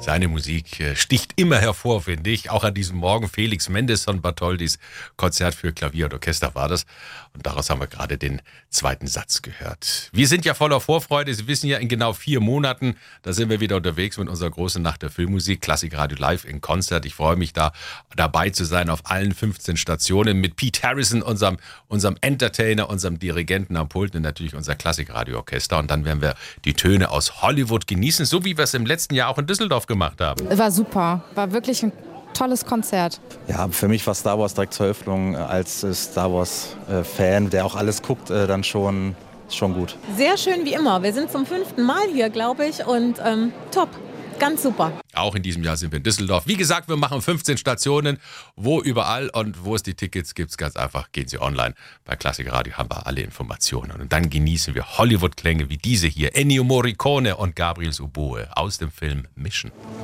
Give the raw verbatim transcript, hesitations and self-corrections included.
Seine Musik äh, sticht immer hervor, finde ich. Auch an diesem Morgen Felix Mendelssohn Bartholdis Konzert für Klavier und Orchester war das. Und daraus haben wir gerade den zweiten Satz gehört. Wir sind ja voller Vorfreude. Sie wissen ja, in genau vier Monaten, da sind wir wieder unterwegs mit unserer großen Nacht der Filmmusik, Klassikradio Live in Konzert. Ich freue mich da dabei zu sein auf allen fünfzehn Stationen mit Pete Harrison, unserem, unserem Entertainer, unserem Dirigenten am Pult und natürlich unser Klassikradio-Orchester. Und dann werden wir die Töne aus Hollywood genießen, so wie wir es im letzten Jahr auch in Düsseldorf gemacht haben. War super, war wirklich ein tolles Konzert. Ja, für mich war Star Wars direkt zur Eröffnung als Star Wars-Fan, der auch alles guckt, dann schon, schon gut. Sehr schön wie immer. Wir sind zum fünften Mal hier, glaube ich, und ähm, top. Ganz super. Auch in diesem Jahr sind wir in Düsseldorf. Wie gesagt, wir machen fünfzehn Stationen. Wo überall und wo es die Tickets gibt, ganz einfach, gehen Sie online. Bei Klassikradio haben wir alle Informationen. Und dann genießen wir Hollywood-Klänge wie diese hier. Ennio Morricone und Gabriel Oboe aus dem Film Mission.